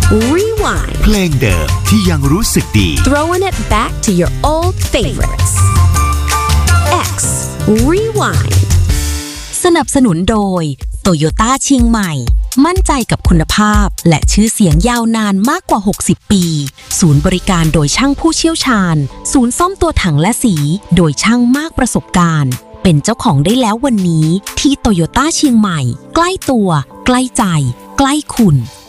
Rewind เพลงเดิมที่ยังรู้สึกดี Throwing it back to your old favorites X Rewind สนับสนุนโดย Toyota เชียงใหม่มั่นใจกับคุณภาพและชื่อเสียงยาวนานมากกว่า60ปีศูนย์บริการโดยช่างผู้เชี่ยวชาญศูนย์ซ่อมตัวถังและสีโดยช่างมากประสบการณ์เป็นเจ้าของได้แล้ววันนี้ที่ Toyota เชียงใหม่ใกล้ตัวใกล้ใจใกล้คุณ